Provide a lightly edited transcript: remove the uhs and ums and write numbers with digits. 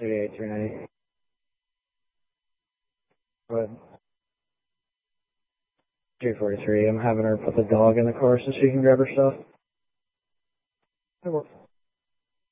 390. Go ahead. 343. I'm having her put the dog in the car so she can grab her stuff. That works.